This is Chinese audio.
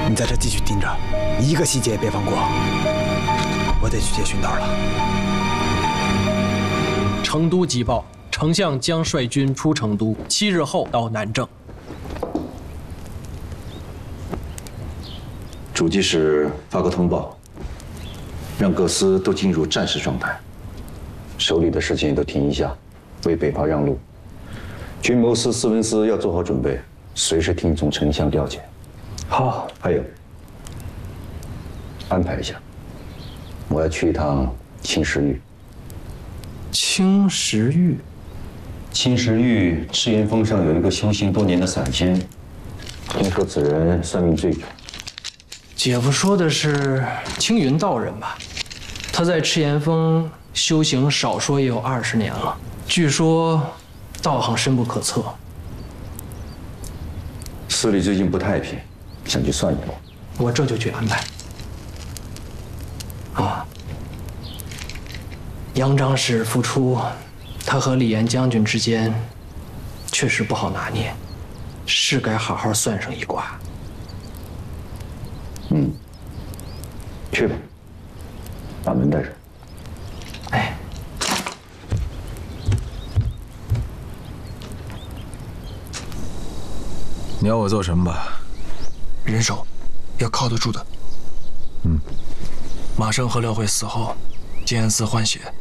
你在这继续盯着，一个细节也别放过。我得去接训导了。 成都急报，丞相将率军出成都，7日后到南郑。 主机室发个通报，让各司都进入战时状态，手里的事情都停一下，为北伐让路。军谋司、司文司要做好准备，随时听从丞相调遣。好，还有，安排一下，我要去一趟青石峪。 青石峪， 青石峪赤岩峰上有一个修行多年的散仙，听说此人算命最准。 姐夫说的是青云道人吧？他在赤岩峰修行少说也有20年了，据说道行深不可测。 司里最近不太平，想去算一卦。 我这就去安排。啊，杨长史复出，他和李岩将军之间确实不好拿捏，是该好好算上一卦。 去吧，把门带上。 哎， 你要我做什么吧？ 人手要靠得住的。马生和廖慧死后，静安寺换血，